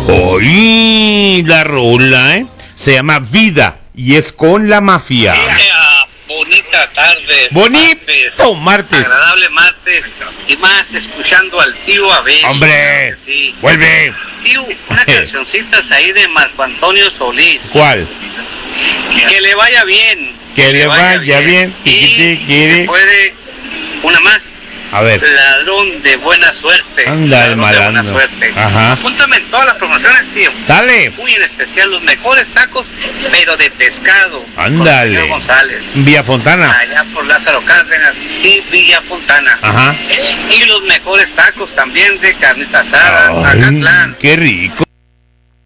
Oye, la rola, se llama Vida y es con La Mafia. Bonita tarde. Bonito martes. Agradable martes. Y más escuchando al tío Abel. Hombre, sí. Vuelve. Tío, unas cancioncitas ahí de Marco Antonio Solís. ¿Cuál? Que le vaya bien. Que le vaya bien. Y si se puede, una más. A ver. Ladrón de buena suerte. Anda el Ladrón de buena malandro. suerte. Ajá. Apúntame en todas las promociones, tío. Sale. Muy en especial los mejores tacos, pero de pescado. Ándale. Con el señor González. Vía Fontana. Allá por Lázaro Cárdenas y Villa Fontana. Ajá. Y los mejores tacos también de carnita asada, Ay, Acatlán. qué rico.